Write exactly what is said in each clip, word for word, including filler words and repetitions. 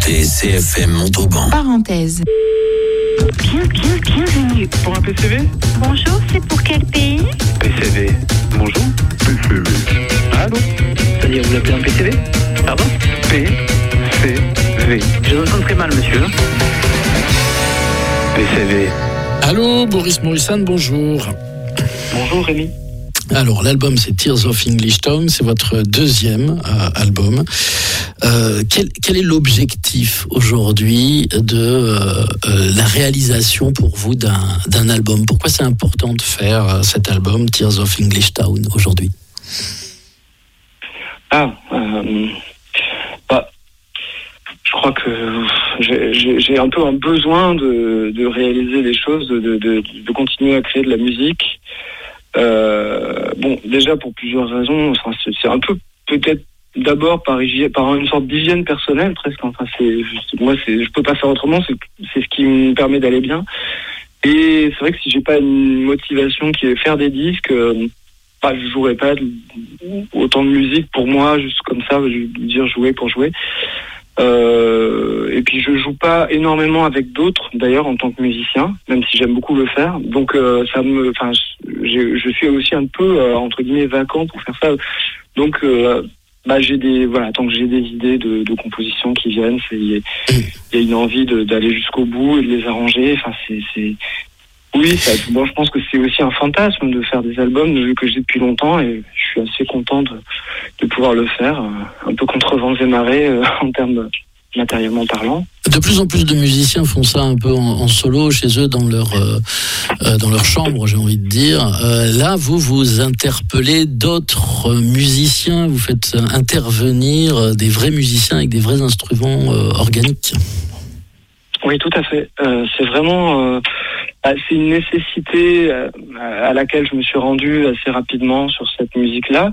écoutez C F M Montauban. Parenthèse. Bien, bien, bienvenue. Pour un P C V ? Bonjour, c'est pour quel pays ? P C V. Bonjour. P C V. Allô ? C'est-à-dire, vous appelez un P C V ? Pardon ? P C V. Je vous entends très mal, monsieur. P C V. Allô, Boris Morissan, bonjour. Bonjour, Rémi. Alors, l'album, c'est Tears of English Town, c'est votre deuxième euh, album. Euh, quel, quel est l'objectif aujourd'hui de euh, euh, la réalisation pour vous d'un, d'un album ? Pourquoi c'est important de faire euh, cet album, Tears of English Town, aujourd'hui ? Ah, euh, bah, je crois que j'ai, j'ai, j'ai un peu un besoin de, de réaliser des choses, de, de, de continuer à créer de la musique. Euh, bon, déjà pour plusieurs raisons. Enfin, c'est, c'est un peu peut-être d'abord par hygiène, par une sorte d'hygiène personnelle presque. Enfin, c'est juste, moi, c'est, je peux pas faire autrement. C'est, c'est ce qui me permet d'aller bien. Et c'est vrai que si j'ai pas une motivation qui est faire des disques, euh, bah, je jouerais pas autant de musique pour moi, juste comme ça, je veux dire jouer pour jouer. Euh, et puis je joue pas énormément avec d'autres d'ailleurs en tant que musicien, même si j'aime beaucoup le faire. Donc euh, ça me, enfin, je, je suis aussi un peu euh, entre guillemets vacant pour faire ça. Donc euh, bah j'ai des voilà, tant que j'ai des idées de, de composition qui viennent, c'est il y, y a une envie de, d'aller jusqu'au bout et de les arranger. Enfin c'est c'est oui, ça, bon, je pense que c'est aussi un fantasme de faire des albums que j'ai depuis longtemps et je suis assez content de, de pouvoir le faire, un peu contre vents et marées euh, en termes matériellement parlant. De plus en plus de musiciens font ça un peu en, en solo chez eux dans leur euh, euh, dans leur chambre, j'ai envie de dire. Euh, là, vous vous interpellez d'autres musiciens, vous faites intervenir des vrais musiciens avec des vrais instruments euh, organiques. Oui, tout à fait. Euh, c'est vraiment euh, c'est une nécessité à laquelle je me suis rendu assez rapidement sur cette musique-là.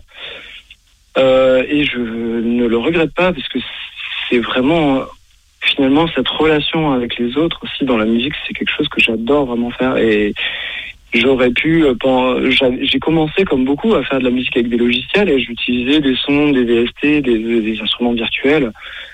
Euh, et je ne le regrette pas parce que c'est vraiment, finalement, cette relation avec les autres aussi dans la musique, c'est quelque chose que j'adore vraiment faire. Et j'aurais pu, j'ai commencé comme beaucoup à faire de la musique avec des logiciels et j'utilisais des sons, des V S T, des, des instruments virtuels.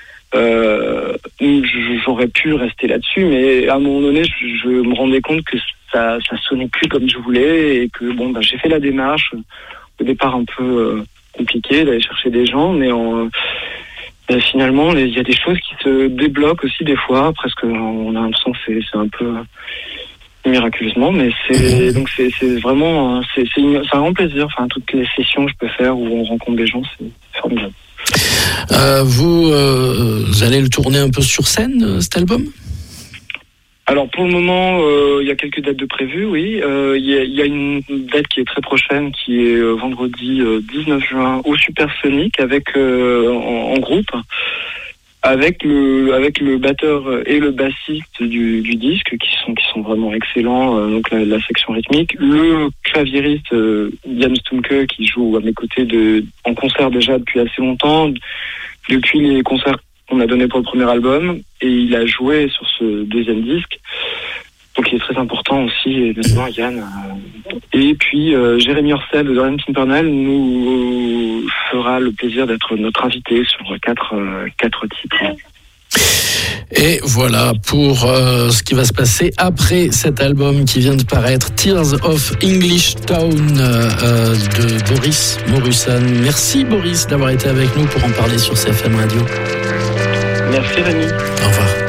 Euh, j'aurais pu rester là-dessus, mais à un moment donné, je, je me rendais compte que ça, ça sonnait plus comme je voulais et que bon, bah, j'ai fait la démarche au départ un peu euh, compliquée d'aller chercher des gens, mais en, euh, finalement, il y a des choses qui se débloquent aussi des fois, presque on a l'impression que c'est, c'est un peu miraculeusement, mais c'est donc c'est, c'est vraiment c'est, c'est, une, c'est un grand plaisir. Enfin, toutes les sessions que je peux faire où on rencontre des gens, c'est formidable. Euh, vous, euh, vous allez le tourner un peu sur scène, cet album ? Alors pour le moment, euh, il y a quelques dates de prévues, oui. Euh, il y a, y a une date qui est très prochaine, qui est euh, vendredi euh, dix-neuf juin au Supersonic avec euh, en, en groupe, avec le avec le batteur et le bassiste du, du disque qui sont qui sont vraiment excellents. Euh, donc la, la section rythmique, le claviériste euh, Jan Stumke qui joue à mes côtés de en concert déjà depuis assez longtemps, depuis les concerts qu'on a donné pour le premier album, et il a joué sur ce deuxième disque, donc il est très important aussi, et maintenant Yann. Euh, et puis euh, Jérémy Orsel de Dorian Pimpernel nous fera le plaisir d'être notre invité sur quatre, euh, quatre titres. Et voilà pour euh, ce qui va se passer après cet album qui vient de paraître, Tears of English Town euh, de Boris Morissan. Merci Boris d'avoir été avec nous pour en parler sur C F M Radio. Merci Rémi. Au revoir.